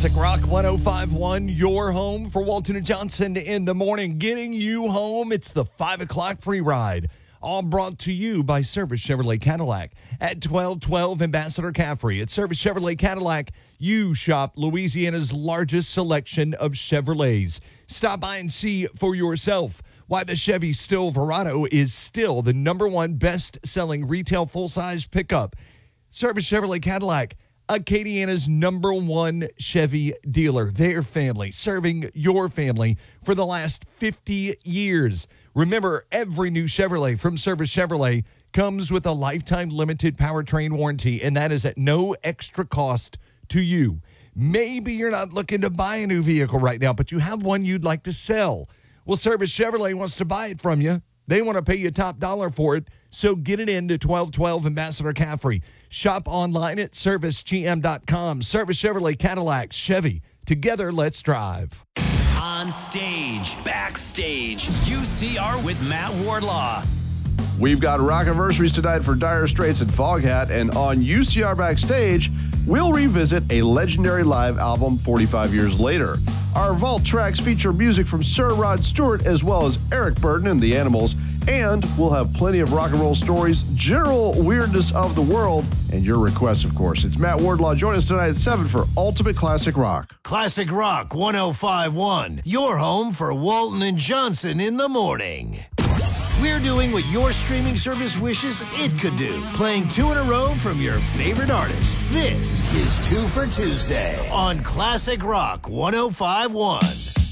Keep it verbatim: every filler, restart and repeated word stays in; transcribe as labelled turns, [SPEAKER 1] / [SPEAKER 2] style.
[SPEAKER 1] Classic Rock one oh five point one, your home for Walton and Johnson in the morning. Getting you home, it's the five o'clock free ride. All brought to you by Service Chevrolet Cadillac at twelve twelve Ambassador Caffrey. At Service Chevrolet Cadillac, you shop Louisiana's largest selection of Chevrolets. Stop by and see for yourself why the Chevy Silverado is still the number one best-selling retail full-size pickup. Service Chevrolet Cadillac, Acadiana's number one Chevy dealer. Their family, serving your family for the last fifty years. Remember, every new Chevrolet from Service Chevrolet comes with a lifetime limited powertrain warranty, and that is at no extra cost to you. Maybe you're not looking to buy a new vehicle right now, but you have one you'd like to sell. Well, Service Chevrolet wants to buy it from you. They want to pay you top dollar for it, so get it into twelve twelve Ambassador Caffrey. Shop online at service g m dot com. Service Chevrolet Cadillac, Chevy. Together, let's drive.
[SPEAKER 2] On stage, backstage, U C R with Matt Wardlaw.
[SPEAKER 3] We've got rock anniversaries tonight for Dire Straits and Foghat, and on U C R Backstage, we'll revisit a legendary live album forty-five years later. Our vault tracks feature music from Sir Rod Stewart as well as Eric Burdon and the Animals, and we'll have plenty of rock and roll stories, general weirdness of the world, and your requests, of course. It's Matt Wardlaw. Join us tonight at seven for Ultimate Classic Rock.
[SPEAKER 4] Classic Rock one oh five point one, your home for Walton and Johnson in the morning. We're doing what your streaming service wishes it could do, playing two in a row from your favorite artist. This is Two for Tuesday on Classic Rock one oh five point one.